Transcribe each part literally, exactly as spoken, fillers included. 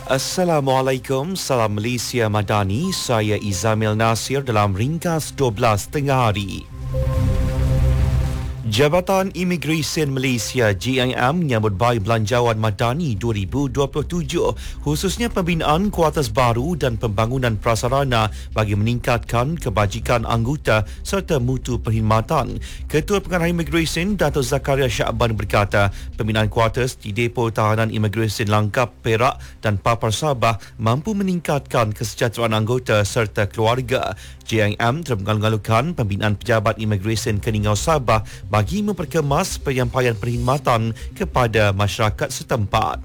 Assalamualaikum, salam Malaysia Madani. Saya Izamil Nasir dalam ringkas dua belas tengah hari. Jabatan Imigresen Malaysia J I M menyambut baik Belanjawan Madani dua ribu dua puluh tujuh, khususnya pembinaan kuartus baru dan pembangunan prasarana bagi meningkatkan kebajikan anggota serta mutu perkhidmatan. Ketua Pengarah Imigresen Dato' Zakaria Syakban berkata, pembinaan kuartus di Depo Tahanan Imigresen Langkap, Perak dan Papar Sabah mampu meningkatkan kesejahteraan anggota serta keluarga. J I M telah mengalu-alukan pembinaan pejabat imigresen Keningau Sabah bagi memperkemas penyampaian perkhidmatan kepada masyarakat setempat.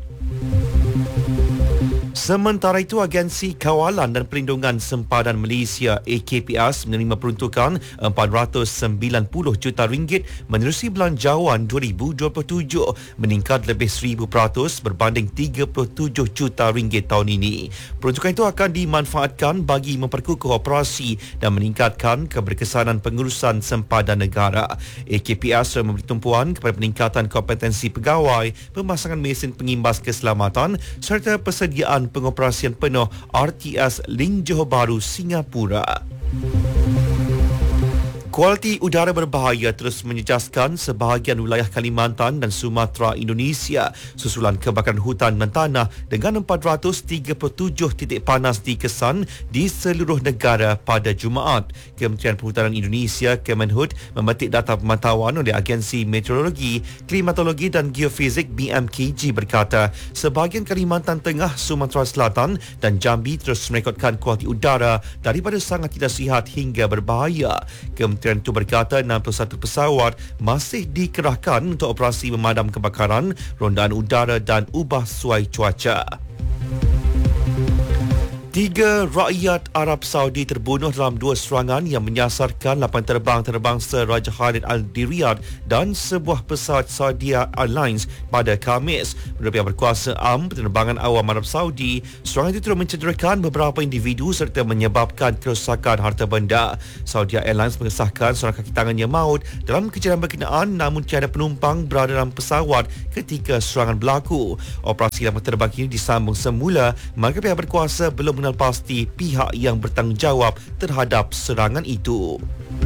Sementara itu, Agensi Kawalan dan Perlindungan Sempadan Malaysia A K P S menerima peruntukan empat ratus sembilan puluh juta ringgit menerusi Belanjawan dua ribu dua puluh tujuh, meningkat lebih seribu peratus berbanding tiga puluh tujuh juta ringgit tahun ini. Peruntukan itu akan dimanfaatkan bagi memperkukuh operasi dan meningkatkan keberkesanan pengurusan sempadan negara. A K P S memberi tumpuan kepada peningkatan kompetensi pegawai, pemasangan mesin pengimbas keselamatan serta persediaan pengoperasian penuh R T S Link Johor Bahru, Singapura. Kualiti udara berbahaya terus menjejaskan sebahagian wilayah Kalimantan dan Sumatera Indonesia susulan kebakaran hutan dan tanah dengan empat ratus tiga puluh tujuh titik panas dikesan di seluruh negara pada Jumaat. Kementerian Perhutanan Indonesia Kemenhut memetik data pemantauan oleh Agensi Meteorologi, Klimatologi dan Geofizik B M K G berkata, sebahagian Kalimantan Tengah, Sumatera Selatan dan Jambi terus merekodkan kualiti udara daripada sangat tidak sihat hingga berbahaya. Kementerian itu berkata enam puluh satu pesawat masih dikerahkan untuk operasi memadam kebakaran, rondaan udara dan ubah suai cuaca. Tiga rakyat Arab Saudi terbunuh dalam dua serangan yang menyasarkan lapan terbang terbangsa Raja Khalid Al di Riyadh dan sebuah pesawat Saudia Airlines pada Khamis. Menurut pihak berkuasa am penerbangan awam Arab Saudi, serangan itu turut mencederakan beberapa individu serta menyebabkan kerosakan harta benda. Saudia Airlines mengesahkan seorang kaki tangannya maut dalam kejadian berkenaan, namun tiada penumpang berada dalam pesawat ketika serangan berlaku. Operasi lapan terbang ini disambung semula, maka pihak berkuasa belum mengenal pasti pihak yang bertanggungjawab terhadap serangan itu.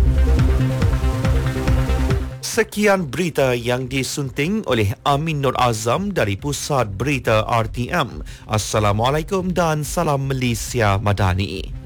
Sekian berita yang disunting oleh Amin Nur Azam dari Pusat Berita R T M. Assalamualaikum dan salam Malaysia Madani.